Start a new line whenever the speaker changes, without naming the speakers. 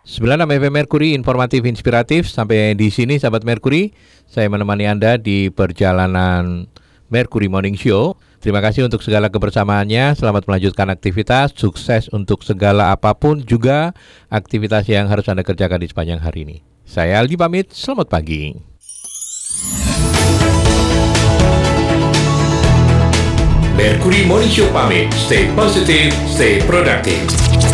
96 FM Mercury, informatif, inspiratif. Sampai di sini sahabat Mercury, saya menemani Anda di perjalanan Mercury Morning Show. Terima kasih untuk segala kebersamaannya. Selamat melanjutkan aktivitas, sukses untuk segala apapun juga aktivitas yang harus Anda kerjakan di sepanjang hari ini. Saya Aldi pamit, selamat pagi.
Mercury Morning Show pamit. Stay positive, stay productive.